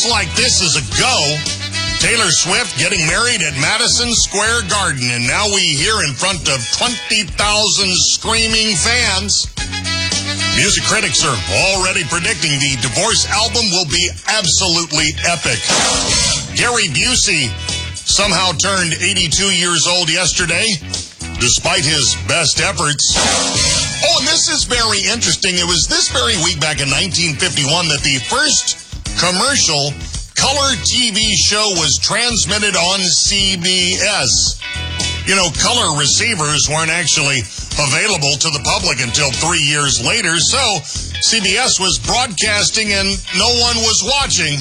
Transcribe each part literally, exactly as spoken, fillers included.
sounds like this is a go. Taylor Swift getting married at Madison Square Garden, and now we hear in front of twenty thousand screaming fans. Music critics are already predicting the divorce album will be absolutely epic. Gary Busey somehow turned eighty-two years old yesterday, despite his best efforts. Oh, and this is very interesting. It was this very week back in nineteen fifty-one that the first commercial color T V show was transmitted on C B S. You know, color receivers weren't actually available to the public until three years later, so C B S was broadcasting and no one was watching.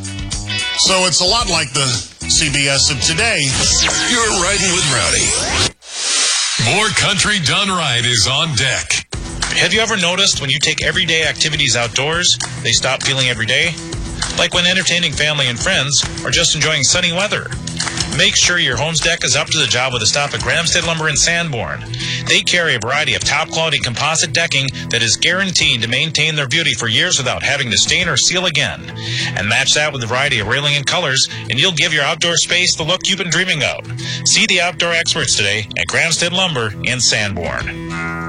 So it's a lot like the C B S of today. You're riding with Rowdy. More Country Done Right is on deck. Have you ever noticed when you take everyday activities outdoors, they stop feeling everyday? Like when entertaining family and friends or just enjoying sunny weather. Make sure your home's deck is up to the job with a stop at Grahamstead Lumber in Sanborn. They carry a variety of top-quality composite decking that is guaranteed to maintain their beauty for years without having to stain or seal again. And match that with a variety of railing and colors, and you'll give your outdoor space the look you've been dreaming of. See the outdoor experts today at Grahamstead Lumber in Sanborn.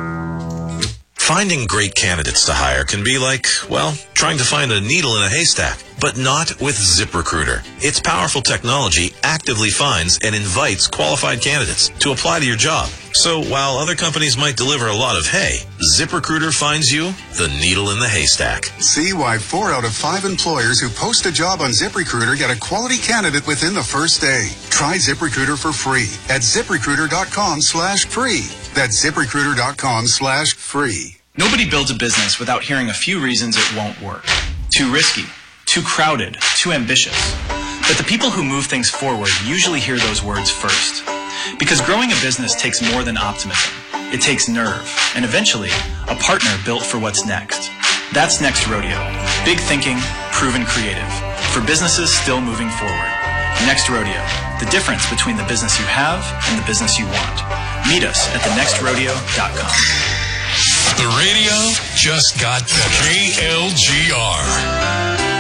Finding great candidates to hire can be like, well, trying to find a needle in a haystack. But not with ZipRecruiter. Its powerful technology actively finds and invites qualified candidates to apply to your job. So while other companies might deliver a lot of hay, ZipRecruiter finds you the needle in the haystack. See why four out of five employers who post a job on ZipRecruiter get a quality candidate within the first day. Try ZipRecruiter for free at ZipRecruiter.com slash free. That's ZipRecruiter.com slash free. Nobody builds a business without hearing a few reasons it won't work. Too risky. Too crowded, too ambitious. But the people who move things forward usually hear those words first. Because growing a business takes more than optimism. It takes nerve, and eventually, a partner built for what's next. That's Next Rodeo. Big thinking, proven creative. For businesses still moving forward. Next Rodeo. The difference between the business you have and the business you want. Meet us at the next rodeo dot com. The radio just got better. K L G R.